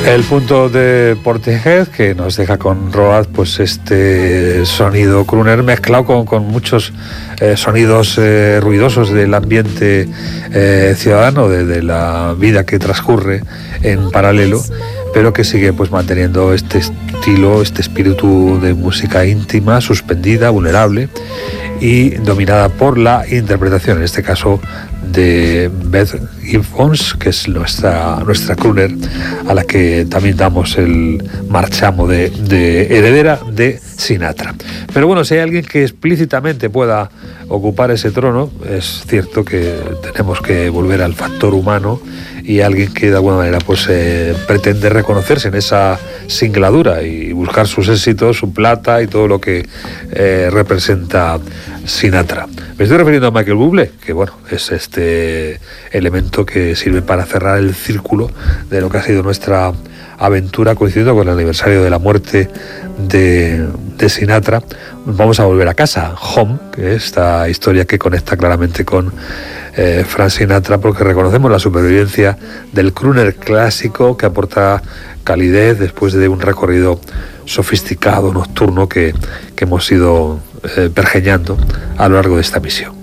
El punto de Portishead, que nos deja con Road, pues este sonido crooner mezclado con muchos sonidos ruidosos del ambiente ciudadano, de la vida que transcurre en paralelo, pero que sigue pues manteniendo este estilo, este espíritu de música íntima, suspendida, vulnerable y dominada por la interpretación, en este caso de Beth Gibbons, que es nuestra crooner, a la que también damos el marchamo de heredera de Sinatra. Pero bueno, si hay alguien que explícitamente pueda ocupar ese trono, es cierto que tenemos que volver al factor humano, y alguien que de alguna manera pues pretende reconocerse en esa singladura y buscar sus éxitos, su plata y todo lo que representa Sinatra. Me estoy refiriendo a Michael Bublé, que bueno, es este elemento que sirve para cerrar el círculo de lo que ha sido nuestra aventura, coincidiendo con el aniversario de la muerte de Sinatra. Vamos a volver a casa, Home, que es esta historia que conecta claramente con Frank Sinatra, porque reconocemos la supervivencia del crooner clásico, que aporta calidez después de un recorrido sofisticado, nocturno, que hemos ido pergeñando a lo largo de esta misión.